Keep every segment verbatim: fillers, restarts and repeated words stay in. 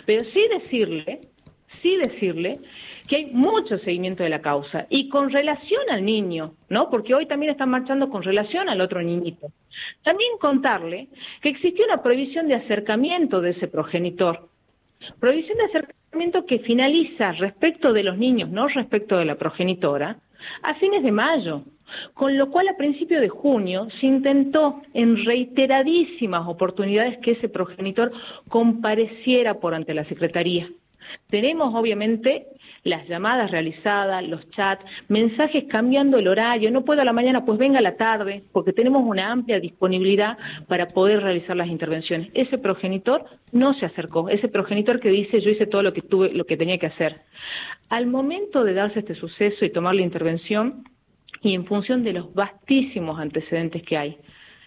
pero sí decirle, sí decirle que hay mucho seguimiento de la causa y con relación al niño, ¿no? Porque hoy también están marchando con relación al otro niñito. También contarle que existió una prohibición de acercamiento de ese progenitor. Prohibición de acercamiento que finaliza respecto de los niños, no respecto de la progenitora, a fines de mayo, con lo cual a principios de junio se intentó en reiteradísimas oportunidades que ese progenitor compareciera por ante la Secretaría. Tenemos obviamente las llamadas realizadas, los chats, mensajes cambiando el horario, no puedo a la mañana, pues venga a la tarde, porque tenemos una amplia disponibilidad para poder realizar las intervenciones. Ese progenitor no se acercó, ese progenitor que dice yo hice todo lo que tuve, lo que tenía que hacer. Al momento de darse este suceso y tomar la intervención, y en función de los vastísimos antecedentes que hay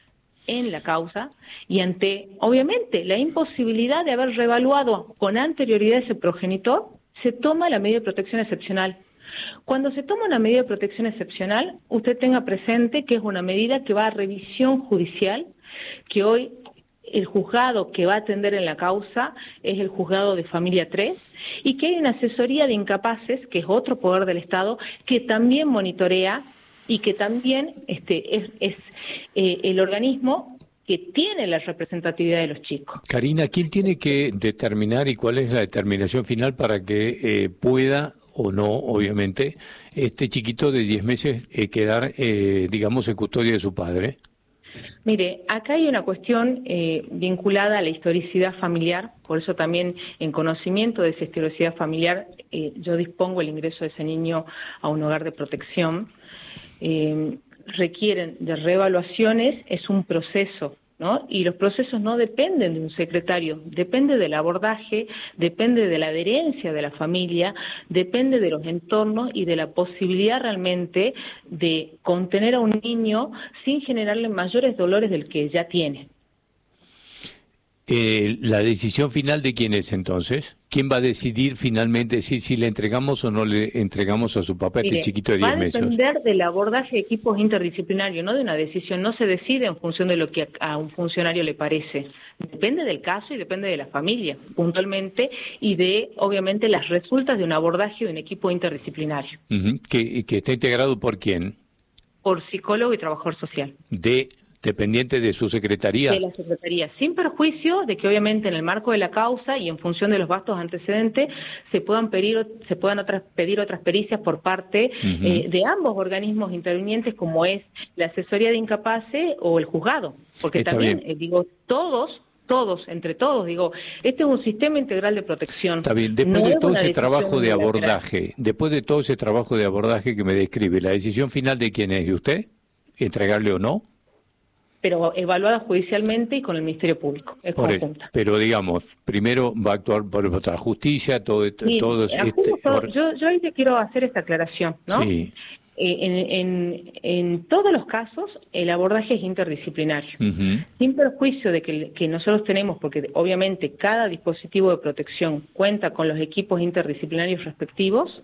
en la causa, y ante, obviamente, la imposibilidad de haber reevaluado con anterioridad ese progenitor, se toma la medida de protección excepcional. Cuando se toma una medida de protección excepcional, usted tenga presente que es una medida que va a revisión judicial, que hoy el juzgado que va a atender en la causa es el juzgado de familia tres, y que hay una asesoría de incapaces, que es otro poder del Estado, que también monitorea y que también este, es, es eh, el organismo que tiene la representatividad de los chicos. Karina, ¿quién tiene que determinar y cuál es la determinación final para que eh, pueda o no, obviamente, este chiquito de diez meses eh, quedar, eh, digamos, en custodia de su padre? Mire, acá hay una cuestión eh, vinculada a la historicidad familiar, por eso también en conocimiento de esa historicidad familiar eh, yo dispongo el ingreso de ese niño a un hogar de protección. Eh, requieren de reevaluaciones, es un proceso, ¿no? Y los procesos no dependen de un secretario, depende del abordaje, depende de la adherencia de la familia, depende de los entornos y de la posibilidad realmente de contener a un niño sin generarle mayores dolores del que ya tiene. Eh, ¿La decisión final de quién es entonces? ¿Quién va a decidir finalmente si, si le entregamos o no le entregamos a su papá, Mire, este chiquito de diez meses? Va a depender del abordaje de equipos interdisciplinarios, no de una decisión. No se decide en función de lo que a un funcionario le parece. Depende del caso y depende de la familia, puntualmente, y de, obviamente, las resultas de un abordaje de un equipo interdisciplinario. Uh-huh. ¿Que, que está integrado por quién? Por psicólogo y trabajador social. De... ¿Dependiente de su secretaría? De la secretaría, sin perjuicio de que obviamente en el marco de la causa y en función de los vastos antecedentes se puedan pedir, se puedan otras, pedir otras pericias por parte uh-huh. eh, de ambos organismos intervinientes, como es la asesoría de incapaces o el juzgado, porque Está también, eh, digo, todos todos, entre todos, digo, este es un sistema integral de protección. Está bien, después no de todo ese trabajo de abordaje, después de todo ese trabajo de abordaje que me describe, ¿la decisión final de quién es? ¿De usted? ¿Entregarle o no? Pero evaluada judicialmente y con el Ministerio Público. Es por conjunta. El, pero digamos, primero va a actuar por otra justicia, todo, sí, todo este, todo, or... yo, yo ahí te quiero hacer esta aclaración, ¿no? Sí. Eh, en, en, en todos los casos el abordaje es interdisciplinario, uh-huh. sin perjuicio de que, que nosotros tenemos, porque obviamente cada dispositivo de protección cuenta con los equipos interdisciplinarios respectivos.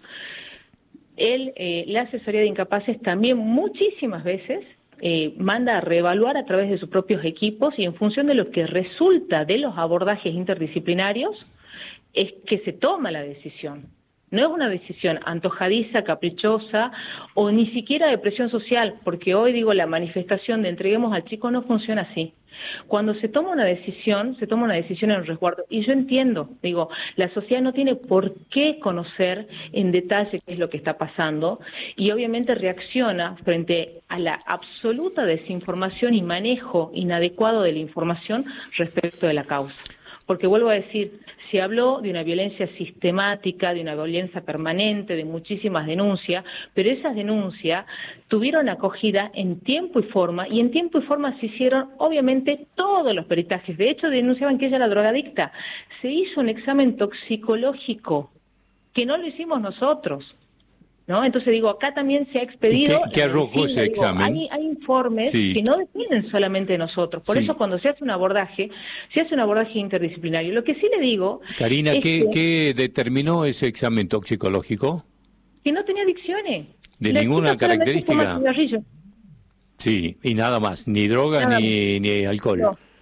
El, eh, la asesoría de incapaces también muchísimas veces Eh, manda a reevaluar a través de sus propios equipos y en función de lo que resulta de los abordajes interdisciplinarios es que se toma la decisión. No es una decisión antojadiza, caprichosa o ni siquiera de presión social, porque hoy digo la manifestación de entreguemos al chico no funciona así. Cuando se toma una decisión, se toma una decisión en resguardo. Y yo entiendo, digo, la sociedad no tiene por qué conocer en detalle qué es lo que está pasando y obviamente reacciona frente a la absoluta desinformación y manejo inadecuado de la información respecto de la causa. Porque vuelvo a decir, se habló de una violencia sistemática, de una violencia permanente, de muchísimas denuncias, pero esas denuncias tuvieron acogida en tiempo y forma, y en tiempo y forma se hicieron, obviamente, todos los peritajes. De hecho, denunciaban que ella era drogadicta. Se hizo un examen toxicológico, que no lo hicimos nosotros, ¿no? Entonces digo, acá también se ha expedido... ¿Qué, qué arrojó medicina, ese digo, examen? Hay, hay informes sí. que no dependen solamente de nosotros. Por sí. eso cuando se hace un abordaje, se hace un abordaje interdisciplinario. Lo que sí le digo... Karina, es ¿qué, que, ¿qué determinó ese examen toxicológico? Que no tenía adicciones. ¿De La ninguna característica? Cigarrillo. Sí, y nada más, ni droga nada ni, más. ni alcohol. No.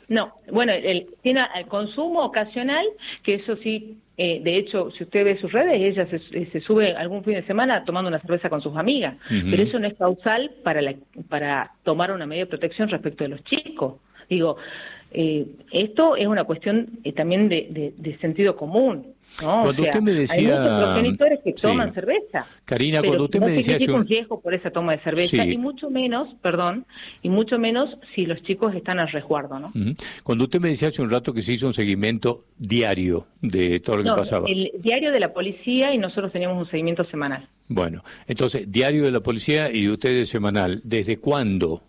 No, bueno, el, tiene el consumo ocasional, que eso sí, eh, de hecho, si usted ve sus redes, ella se, se sube algún fin de semana tomando una cerveza con sus amigas, uh-huh. Pero eso no es causal para, la, para tomar una medida de protección respecto de los chicos. Digo, eh, esto es una cuestión eh, también de, de, de sentido común. ¿No? Cuando o sea, usted me decía, hay muchos progenitores que toman sí. cerveza. Karina, pero cuando usted no me decía se un... un riesgo por esa toma de cerveza, sí. y mucho menos, perdón, y mucho menos si los chicos están al resguardo, ¿no? Uh-huh. Cuando usted me decía hace un rato que se hizo un seguimiento diario de todo lo que no, pasaba. El diario de la policía y nosotros teníamos un seguimiento semanal. Bueno, entonces, diario de la policía y de ustedes semanal. ¿Desde cuándo?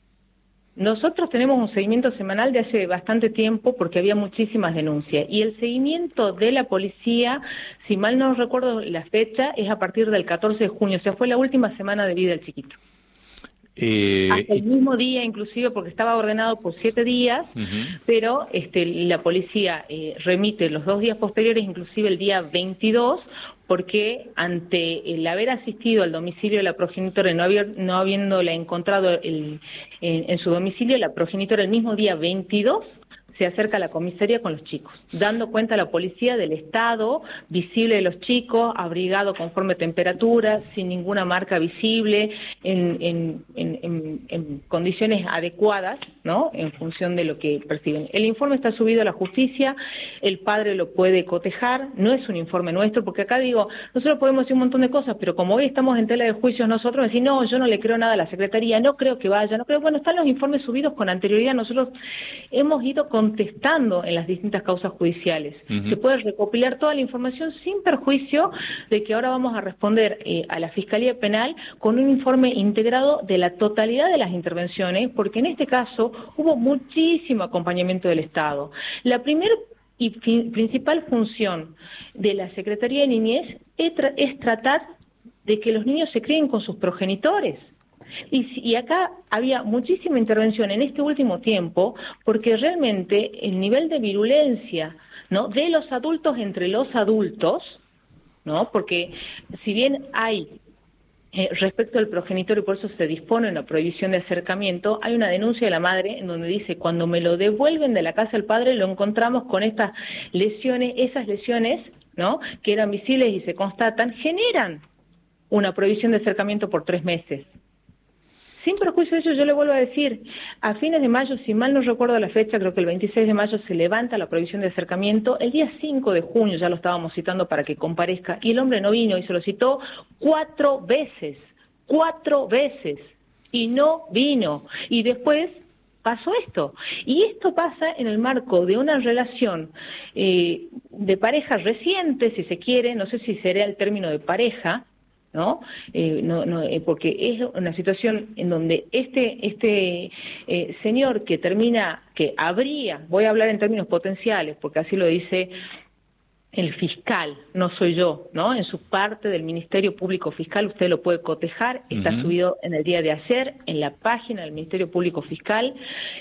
Nosotros tenemos un seguimiento semanal de hace bastante tiempo porque había muchísimas denuncias y el seguimiento de la policía, si mal no recuerdo la fecha, es a partir del catorce de junio, o sea, fue la última semana de vida del chiquito. Eh, Hasta el mismo día, inclusive, porque estaba ordenado por siete días, uh-huh. pero este, la policía eh, remite los dos días posteriores, inclusive el día veintidós, porque ante el haber asistido al domicilio de la progenitora y no, haber, no habiéndola encontrado el, en, en su domicilio, la progenitora el mismo día veintidós se acerca a la comisaría con los chicos, dando cuenta a la policía del estado visible de los chicos, abrigado conforme temperatura, sin ninguna marca visible, en, en, en, en, en condiciones adecuadas, ¿no? En función de lo que perciben. El informe está subido a la justicia, el padre lo puede cotejar, no es un informe nuestro, porque acá digo, nosotros podemos decir un montón de cosas, pero como hoy estamos en tela de juicios nosotros, decir, no, yo no le creo nada a la Secretaría, no creo que vaya, no creo, bueno, están los informes subidos con anterioridad, nosotros hemos ido con contestando en las distintas causas judiciales. Uh-huh. Se puede recopilar toda la información sin perjuicio de que ahora vamos a responder eh, a la Fiscalía Penal con un informe integrado de la totalidad de las intervenciones, porque en este caso hubo muchísimo acompañamiento del Estado. La primera y fin, principal función de la Secretaría de Niñez es, tra- es tratar de que los niños se críen con sus progenitores. Y, y acá había muchísima intervención en este último tiempo porque realmente el nivel de virulencia, ¿no?, de los adultos entre los adultos, ¿no?, porque si bien hay eh, respecto al progenitor y por eso se dispone una prohibición de acercamiento, hay una denuncia de la madre en donde dice cuando me lo devuelven de la casa del padre lo encontramos con estas lesiones, esas lesiones, ¿no?, que eran visibles y se constatan, generan una prohibición de acercamiento por tres meses. Sin perjuicio de ello, yo le vuelvo a decir, a fines de mayo, si mal no recuerdo la fecha, creo que el veintiséis de mayo se levanta la prohibición de acercamiento, el día cinco de junio ya lo estábamos citando para que comparezca, y el hombre no vino y se lo citó cuatro veces, cuatro veces, y no vino, y después pasó esto, y esto pasa en el marco de una relación eh, de pareja reciente, si se quiere, no sé si sería el término de pareja, ¿no? Eh, no, no eh, porque es una situación en donde este este eh, señor que termina, que habría, voy a hablar en términos potenciales, porque así lo dice el fiscal, no soy yo, ¿no? En su parte del Ministerio Público Fiscal, usted lo puede cotejar, está uh-huh. subido en el día de ayer, en la página del Ministerio Público Fiscal.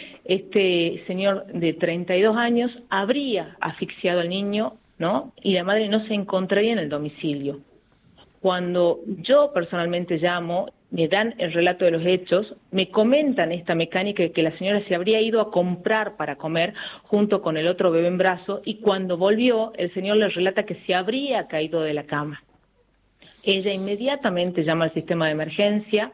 Este señor de treinta y dos años habría asfixiado al niño, ¿no? Y la madre no se encontraría en el domicilio. Cuando yo personalmente llamo, me dan el relato de los hechos, me comentan esta mecánica de que la señora se habría ido a comprar para comer junto con el otro bebé en brazo y cuando volvió el señor le relata que se habría caído de la cama. Ella inmediatamente llama al sistema de emergencia,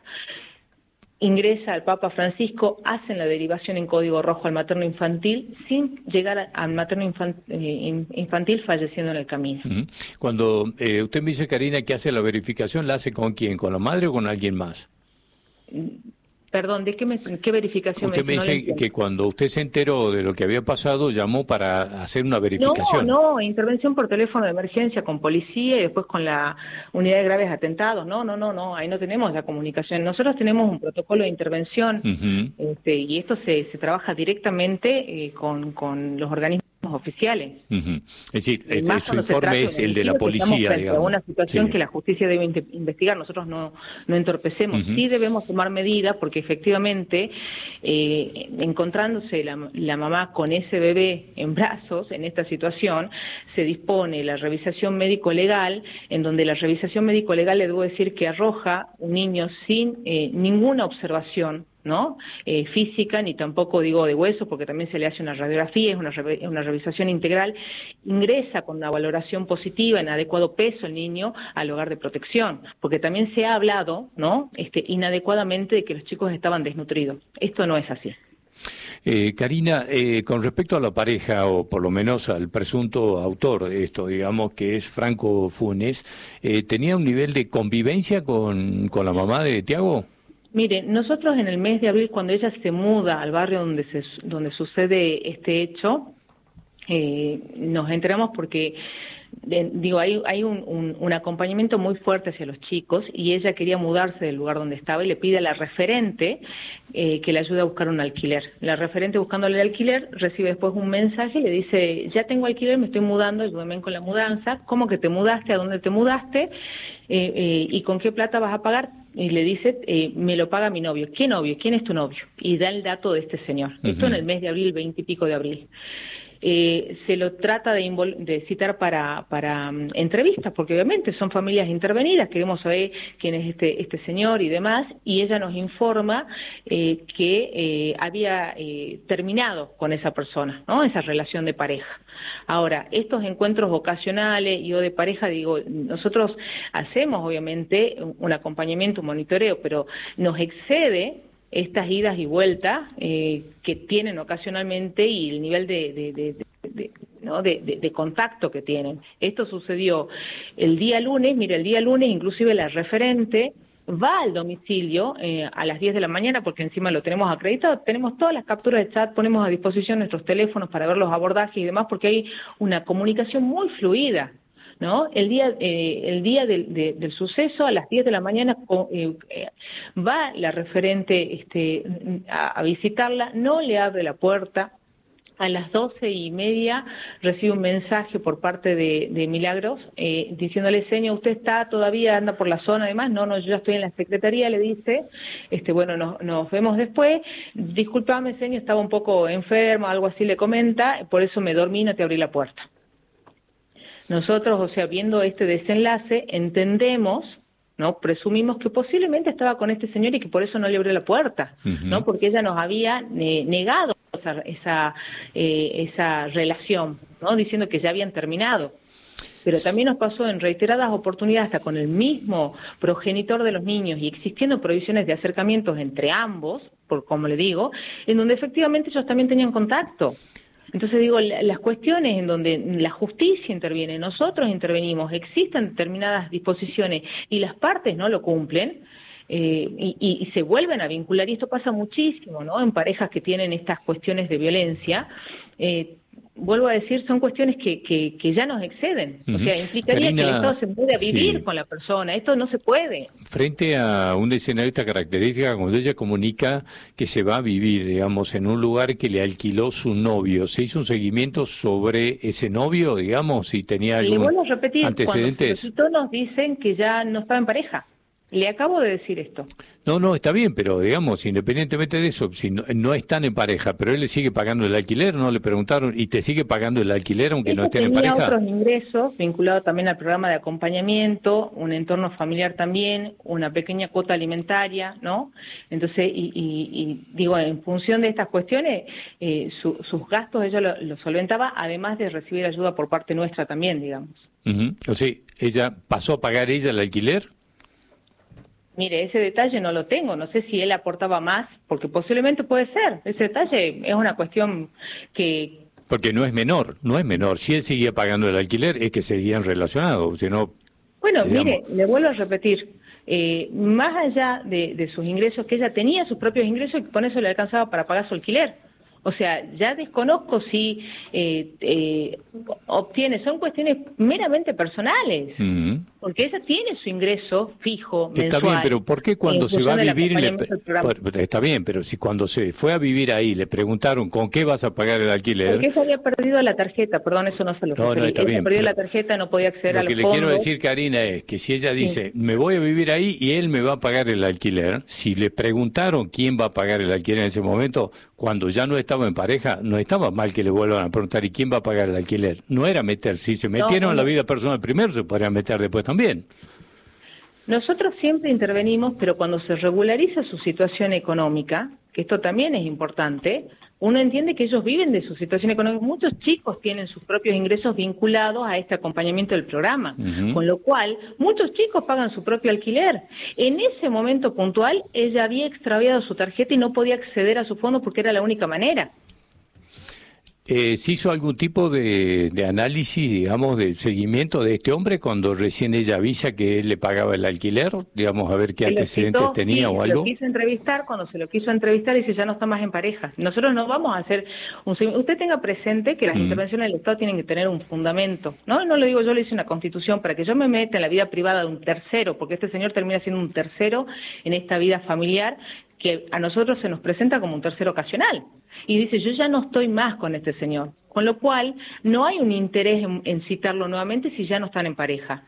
ingresa al Papa Francisco, hacen la derivación en código rojo al materno infantil, sin llegar al materno infantil, infantil falleciendo en el camino. Cuando eh, usted me dice, Karina, que hace la verificación, ¿la hace con quién? ¿Con la madre o con alguien más? Perdón, ¿de qué, me, qué verificación? Usted me dice no que cuando usted se enteró de lo que había pasado, llamó para hacer una verificación. No, no, intervención por teléfono de emergencia con policía y después con la unidad de graves atentados. No, no, no, no, ahí no tenemos la comunicación. Nosotros tenemos un protocolo de intervención uh-huh. este, y esto se, se trabaja directamente eh, con, con los organismos oficiales. Uh-huh. Es decir, el, su informe es el de la policía, digamos. Una situación sí. que la justicia debe investigar, nosotros no, no entorpecemos. Uh-huh. Sí debemos tomar medidas porque efectivamente, eh, encontrándose la, la mamá con ese bebé en brazos, en esta situación, se dispone la revisación médico-legal, en donde la revisación médico-legal le debo decir que arroja un niño sin eh, ninguna observación, ¿no? Eh, física, ni tampoco digo de hueso, porque también se le hace una radiografía, es una, re una revisación integral, ingresa con una valoración positiva, en adecuado peso el niño al hogar de protección, porque también se ha hablado, ¿no? Este, inadecuadamente de que los chicos estaban desnutridos. Esto no es así. Eh, Karina, eh, con respecto a la pareja, o por lo menos al presunto autor de esto, digamos, que es Franco Funes, eh, ¿tenía un nivel de convivencia con, con la mamá de Tiago? Mire, nosotros en el mes de abril, cuando ella se muda al barrio donde, se, donde sucede este hecho, eh, nos enteramos porque... De, digo, hay, hay un, un, un acompañamiento muy fuerte hacia los chicos y ella quería mudarse del lugar donde estaba y le pide a la referente eh, que le ayude a buscar un alquiler. La referente, buscándole el alquiler, recibe después un mensaje y le dice: ya tengo alquiler, me estoy mudando, ayúdame con la mudanza. ¿Cómo que te mudaste? ¿A dónde te mudaste? Eh, eh, ¿y con qué plata vas a pagar? Y le dice: eh, me lo paga mi novio. ¿Qué novio? ¿Quién es tu novio? Y da el dato de este señor. Uh-huh. Esto en el mes de abril, veinte y pico de abril. Eh, se lo trata de, de citar para, para um, entrevistas, porque obviamente son familias intervenidas, queremos saber quién es este, este señor y demás, y ella nos informa eh, que eh, había eh, terminado con esa persona, ¿no? Esa relación de pareja. Ahora, estos encuentros vocacionales y o de pareja, digo, nosotros hacemos obviamente un acompañamiento, un monitoreo, pero nos excede estas idas y vueltas eh, que tienen ocasionalmente y el nivel de, de, de, de, de, ¿no? de, de, de contacto que tienen. Esto sucedió el día lunes, mire, el día lunes inclusive la referente va al domicilio eh, a las diez de la mañana, porque encima lo tenemos acreditado, tenemos todas las capturas de chat, ponemos a disposición nuestros teléfonos para ver los abordajes y demás, porque hay una comunicación muy fluida, ¿no? El día eh, el día del, de, del suceso, a las diez de la mañana, eh, eh, va la referente este, a, a visitarla, no le abre la puerta. A las doce y media recibe un mensaje por parte de, de Milagros eh, diciéndole: señor, usted está todavía, anda por la zona, además, no, no, yo ya estoy en la secretaría, le dice, este, bueno, nos, nos vemos después, discúlpame, señor, estaba un poco enferma, algo así le comenta, por eso me dormí y no te abrí la puerta. Nosotros, o sea, viendo este desenlace, entendemos, ¿no? Presumimos que posiblemente estaba con este señor y que por eso no le abrió la puerta, uh-huh. ¿no? Porque ella nos había eh, negado esa esa, eh, esa relación, ¿no? Diciendo que ya habían terminado. Pero también nos pasó en reiteradas oportunidades, hasta con el mismo progenitor de los niños, y existiendo prohibiciones de acercamientos entre ambos, por como le digo, en donde efectivamente ellos también tenían contacto. Entonces digo, las cuestiones en donde la justicia interviene, nosotros intervenimos, existen determinadas disposiciones y las partes no lo cumplen, eh, y, y, y se vuelven a vincular, y esto pasa muchísimo, ¿no? En parejas que tienen estas cuestiones de violencia, eh, vuelvo a decir, son cuestiones que, que, que ya nos exceden. Uh-huh. O sea, implicaría Karina, que el Estado se pueda vivir sí. con la persona. Esto no se puede. Frente a un escenario de esta característica, cuando ella comunica que se va a vivir, digamos, en un lugar que le alquiló su novio, ¿se hizo un seguimiento sobre ese novio, digamos, si tenía algún le vuelvo a repetir, antecedentes? Cuando nos dicen que ya no estaba en pareja. Le acabo de decir esto. No, no, está bien, pero digamos, independientemente de eso, si no, no están en pareja, pero él le sigue pagando el alquiler, ¿no? Le preguntaron, ¿y te sigue pagando el alquiler aunque Esto no estén en pareja? Tenía otros ingresos, vinculado también al programa de acompañamiento, un entorno familiar también, una pequeña cuota alimentaria, ¿no? Entonces, y, y, y digo, en función de estas cuestiones, eh, su, sus gastos ella lo, lo solventaba, además de recibir ayuda por parte nuestra también, digamos. Uh-huh. O sea, ¿ella pasó a pagar ella el alquiler? Mire, ese detalle no lo tengo, no sé si él aportaba más, porque posiblemente puede ser, ese detalle es una cuestión que... Porque no es menor, no es menor, si él seguía pagando el alquiler es que seguían relacionados, si no... Bueno, digamos... mire, le vuelvo a repetir, eh, más allá de, de sus ingresos, que ella tenía sus propios ingresos y con eso le alcanzaba para pagar su alquiler. O sea, ya desconozco si eh, eh, obtiene, son cuestiones meramente personales, uh-huh. porque ella tiene su ingreso fijo mensual. Está bien, pero ¿por qué cuando se va a vivir? Le... Está bien, pero si cuando se fue a vivir ahí le preguntaron ¿con qué vas a pagar el alquiler? Porque ella había perdido la tarjeta, perdón, eso no se lo no, no, está bien, perdió la tarjeta, no podía acceder a los fondos. Lo que le quiero decir, Karina, es que si ella dice, sí. me voy a vivir ahí y él me va a pagar el alquiler, si le preguntaron quién va a pagar el alquiler en ese momento, cuando ya no estaba en pareja, no estaba mal que le vuelvan a preguntar ¿y quién va a pagar el alquiler? No era meter, si se metieron no, no. en la vida personal primero, se podrían meter después también. Nosotros siempre intervenimos, pero cuando se regulariza su situación económica, que esto también es importante, uno entiende que ellos viven de su situación económica. Muchos chicos tienen sus propios ingresos vinculados a este acompañamiento del programa, uh-huh. con lo cual muchos chicos pagan su propio alquiler. En ese momento puntual, ella había extraviado su tarjeta y no podía acceder a su fondo porque era la única manera. Eh, ¿Se hizo algún tipo de, de análisis, digamos, del seguimiento de este hombre cuando recién ella avisa que él le pagaba el alquiler? Digamos, a ver qué antecedentes citó, tenía sí, o algo. Lo quiso entrevistar, cuando se lo quiso entrevistar, dice, ya no está más en pareja. Nosotros no vamos a hacer un seguimiento. Usted tenga presente que las mm. intervenciones del Estado tienen que tener un fundamento, ¿no? No le digo yo, le hice una constitución para que yo me meta en la vida privada de un tercero, porque este señor termina siendo un tercero en esta vida familiar, que a nosotros se nos presenta como un tercero ocasional. Y dice, yo ya no estoy más con este señor. Con lo cual, no hay un interés en, en citarlo nuevamente si ya no están en pareja.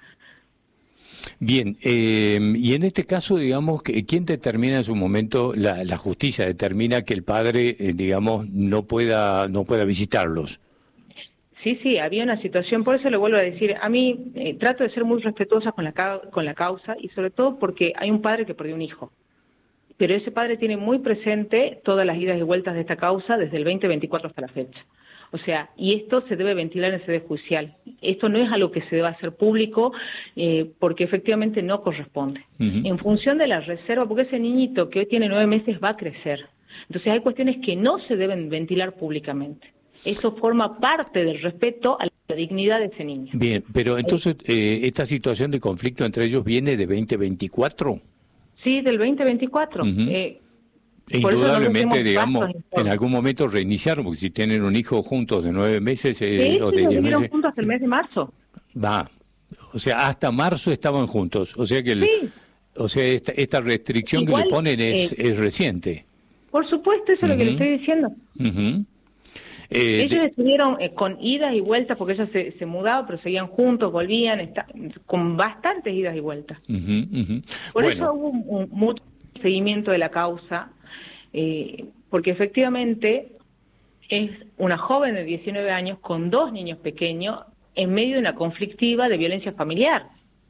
Bien, eh, y en este caso, digamos, ¿quién determina en su momento, la, la justicia determina que el padre, eh, digamos, no pueda, no pueda visitarlos? Sí, sí, había una situación, por eso le vuelvo a decir, a mí eh, trato de ser muy respetuosa con la, con la causa y sobre todo porque hay un padre que perdió un hijo. Pero ese padre tiene muy presente todas las idas y vueltas de esta causa desde el veinte veinticuatro hasta la fecha. O sea, y esto se debe ventilar en sede judicial. Esto no es algo que se deba hacer público eh, porque efectivamente no corresponde. Uh-huh. En función de la reserva, porque ese niñito que hoy tiene nueve meses va a crecer. Entonces hay cuestiones que no se deben ventilar públicamente. Eso forma parte del respeto a la dignidad de ese niño. Bien, pero entonces, eh, ¿esta situación de conflicto entre ellos viene de veinte veinticuatro? Sí, del veinte veinticuatro. Uh-huh. eh, e indudablemente, digamos, en algún momento reiniciaron, porque si tienen un hijo juntos de nueve meses eh, sí, o de sí, diez meses... juntos hasta el mes de marzo. Va, o sea, hasta marzo estaban juntos. O sea que el, sí. o sea, esta, esta restricción Igual, que le ponen es, eh, es reciente. Por supuesto, eso es uh-huh. lo que le estoy diciendo. Uh-huh. Eh, Ellos de... estuvieron eh, con idas y vueltas, porque ellos se, se mudaban, pero seguían juntos, volvían, está, con bastantes idas y vueltas. Uh-huh, uh-huh. Por bueno. eso hubo un, un, mucho seguimiento de la causa, eh, porque efectivamente es una joven de diecinueve años con dos niños pequeños en medio de una conflictiva de violencia familiar.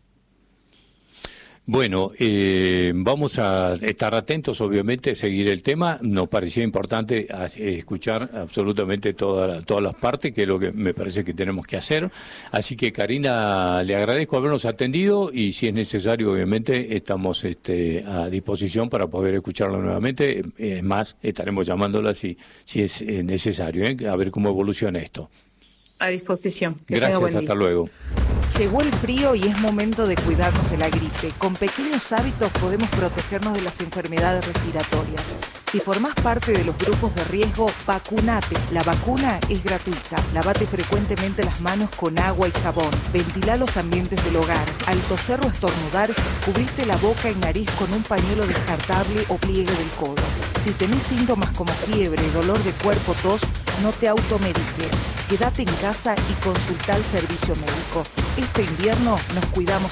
Bueno, eh, vamos a estar atentos, obviamente, a seguir el tema. Nos pareció importante escuchar absolutamente toda, todas las partes, que es lo que me parece que tenemos que hacer. Así que, Karina, le agradezco habernos atendido y, si es necesario, obviamente, estamos este, a disposición para poder escucharla nuevamente. Es más, estaremos llamándola si, si es necesario, ¿eh? A ver cómo evoluciona esto. A disposición. Que Gracias, hasta luego. Llegó el frío y es momento de cuidarnos de la gripe. Con pequeños hábitos podemos protegernos de las enfermedades respiratorias. Si formás parte de los grupos de riesgo, vacunate. La vacuna es gratuita. Lavate frecuentemente las manos con agua y jabón. Ventilá los ambientes del hogar. Al toser o estornudar, cubriste la boca y nariz con un pañuelo descartable o pliegue del codo. Si tenés síntomas como fiebre, dolor de cuerpo, tos, no te automediques. Quédate en casa y consultá al servicio médico. Este invierno nos cuidamos